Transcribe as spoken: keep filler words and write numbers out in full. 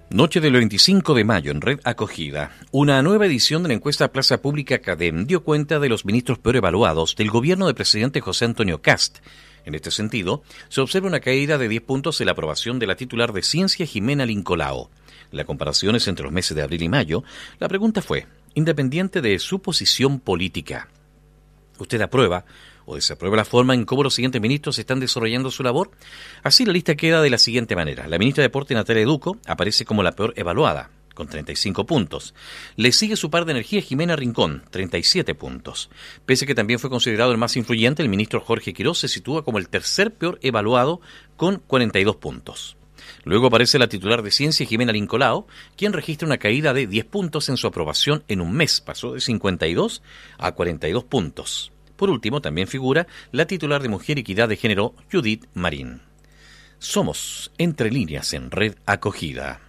Noche del veinticinco de mayo en Red Acogida. Una nueva edición de la encuesta Plaza Pública Cadem dio cuenta de los ministros peor evaluados del gobierno del presidente José Antonio Kast. En este sentido, se observa una caída de diez puntos en la aprobación de la titular de Ciencia, Jimena Lincolao. La comparación es entre los meses de abril y mayo. La pregunta fue, independiente de su posición política, ¿usted aprueba o desaprueba la forma en cómo los siguientes ministros están desarrollando su labor? Así la lista queda de la siguiente manera. La ministra de Deporte, Natalia Duco, aparece como la peor evaluada, con treinta y cinco puntos. Le sigue su par de energía, Jimena Rincón, treinta y siete puntos. Pese a que también fue considerado el más influyente, el ministro Jorge Quirós se sitúa como el tercer peor evaluado, con cuarenta y dos puntos. Luego aparece la titular de Ciencia, Jimena Lincolao, quien registra una caída de diez puntos en su aprobación en un mes. Pasó de cincuenta y dos a cuarenta y dos puntos. Por último, también figura la titular de Mujer y Equidad de Género, Judith Marín. Somos Entre Líneas en Red Acogida.